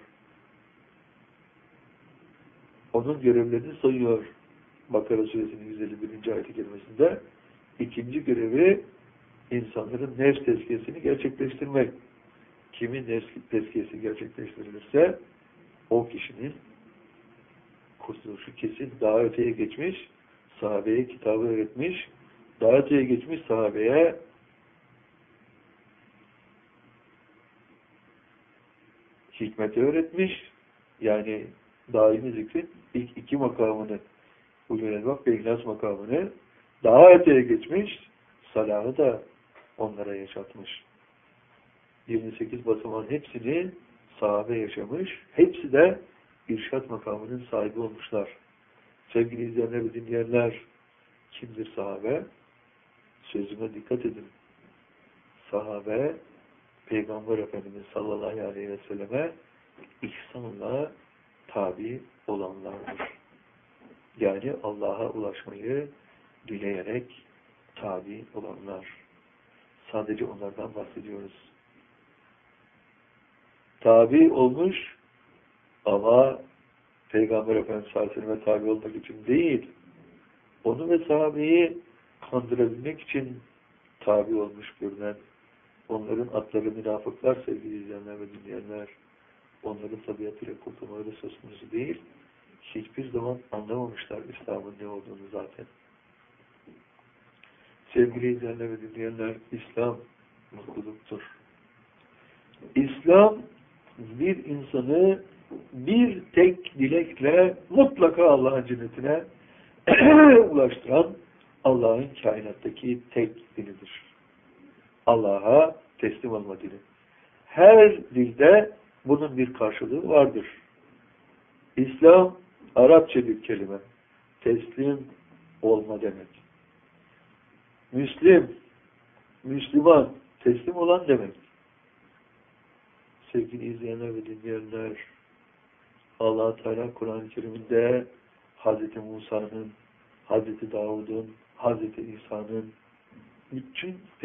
Speaker 2: Onun görevlerini sayıyor. Bakara Suresinin yüz elli birinci ayet-i kerimesinde ikinci görevi insanların nefs tezkiyesini gerçekleştirmek. Kimin nefs tezkiyesi gerçekleştirilirse o kişinin kurtuluşu kesin. Daha öteye geçmiş, sahabeye kitabı öğretmiş, daha öteye geçmiş sahabeye hikmeti öğretmiş. Yani daimi zikrin ilk iki makamını, ulul elbab ve ihlas makamını daha öteye geçmiş, salahı da onlara yaşatmış. yirmi sekiz basamağın hepsini sahabe yaşamış, hepsi de irşat makamının sahibi olmuşlar. Sevgili izleyenler ve dinleyenler, kimdir sahabe? Sözüme dikkat edin. Sahabe, Peygamber Efendimiz sallallahu aleyhi ve selleme ihsanla tabi olanlardır. Yani Allah'a ulaşmayı dileyerek tabi olanlar. Sadece onlardan bahsediyoruz. Tabi olmuş ama Peygamber Efendimiz sallallahu aleyhi ve selleme tabi olmak için değil, onu ve sahabeyi kandırabilmek için tabi olmuş görünen, onların atları münafıklar sevgili izleyenler ve dinleyenler, onların tabiatıyla kurtulmaları söz konusu değil, hiçbir zaman anlamamışlar İslam'ın ne olduğunu zaten. Sevgili izleyenler ve dinleyenler, İslam mutluluktur. İslam bir insanı bir tek dilekle mutlaka Allah'ın cennetine ulaştıran Allah'ın kainattaki tek dilidir. Allah'a teslim olma dili. Her dilde bunun bir karşılığı vardır. İslam Arapça bir kelime. Teslim olma demek. Müslim, Müslüman, teslim olan demek. Sevgili izleyenler ve dinleyenler, Allah Teala Kur'an-ı Kerim'de Hazreti Musa'nın, Hazreti Davud'un, Hazreti İsa'nın bütün